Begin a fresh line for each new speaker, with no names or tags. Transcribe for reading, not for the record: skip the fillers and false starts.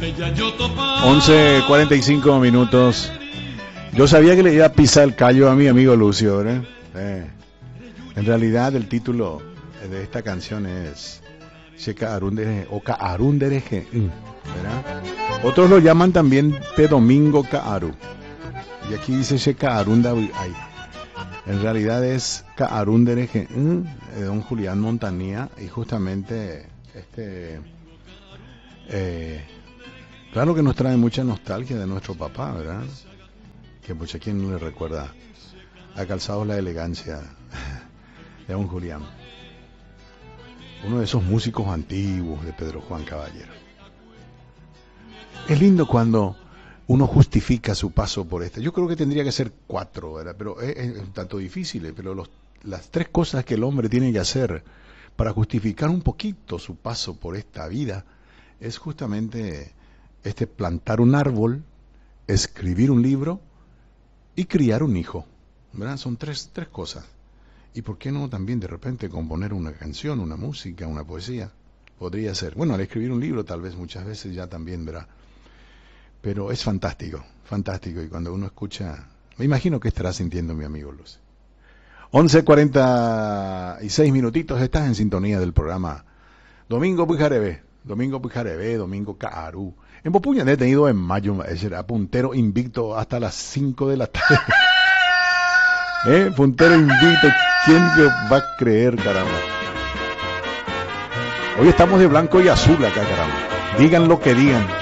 11:45 minutos. Yo sabía que le iba a pisar el callo a mi amigo Lucio, ¿verdad? En realidad el título de esta canción es Sheka Arundereje o Kaarundereje, ¿verdad? Otros lo llaman también Pe Domingo Kaaru. Y aquí dice Sheka Arundereje. En realidad es Kaarundereje de don Julián Montanía, y justamente claro que nos trae mucha nostalgia de nuestro papá, ¿verdad? Que mucha quien no le recuerda a Calzados la Elegancia de don Julián, uno de esos músicos antiguos de Pedro Juan Caballero. Es lindo cuando uno justifica su paso por este. Yo creo que tendría que ser 4, ¿verdad? Pero es un tanto difícil, pero las 3 cosas que el hombre tiene que hacer para justificar un poquito su paso por esta vida es justamente plantar un árbol, escribir un libro y criar un hijo, ¿verdad? Son tres cosas. ¿Y por qué no también de repente componer una canción, una música, una poesía? Podría ser. Bueno, al escribir un libro tal vez muchas veces ya también, ¿verdad? Pero es fantástico, fantástico. Y cuando uno escucha, me imagino que estará sintiendo mi amigo Luz. 11:46 minutitos, estás en sintonía del programa Domingo Pujarebe, Domingo Kaaru. En Popuña he tenido en mayo, será puntero invicto hasta las 5 de la tarde. Puntero invicto, ¿quién me va a creer, caramba? Hoy estamos de blanco y azul acá, caramba. Digan lo que digan.